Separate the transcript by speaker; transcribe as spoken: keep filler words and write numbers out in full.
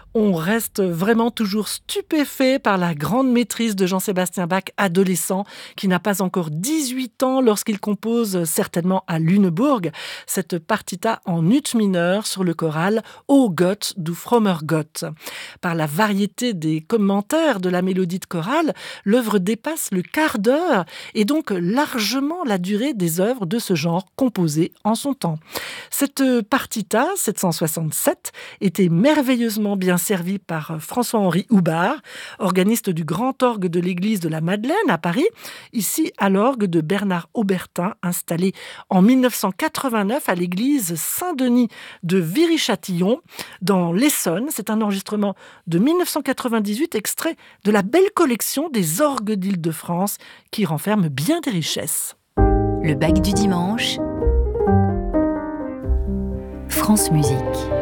Speaker 1: On reste vraiment toujours stupéfait par la grande maîtrise de Jean-Sébastien Bach, adolescent, qui n'a pas encore dix-huit ans lorsqu'il compose, certainement à Lüneburg, cette partita en ut mineur sur le choral O Gott, du frommer Gott. Par la variété des commentaires de la mélodie de chorale, l'œuvre dépasse le quart d'heure et donc largement la durée des œuvres de ce genre composées en son temps. Cette partita, sept cent soixante-sept, était merveilleusement bien servi par François-Henri Houbard, organiste du grand orgue de l'église de la Madeleine à Paris, ici à l'orgue de Bernard Aubertin, installé en mille neuf cent quatre-vingt-neuf à l'église Saint-Denis de Viry-Châtillon, dans l'Essonne. C'est un enregistrement de mille neuf cent quatre-vingt-dix-huit, extrait de la belle collection des orgues d'Île-de-France, qui renferme bien des richesses.
Speaker 2: Le Bach du dimanche, France Musique.